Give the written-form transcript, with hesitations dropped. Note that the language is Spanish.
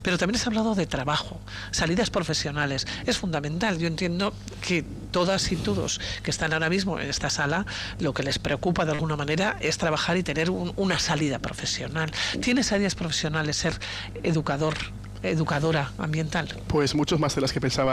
Pero también has hablado de trabajo, salidas profesionales. Es fundamental. Yo entiendo que todas y todos que están ahora mismo en esta sala, lo que les preocupa de alguna manera es trabajar y tener una salida profesional. ¿Tiene salidas profesionales ser educadora ambiental? Pues muchos más de las que pensaba.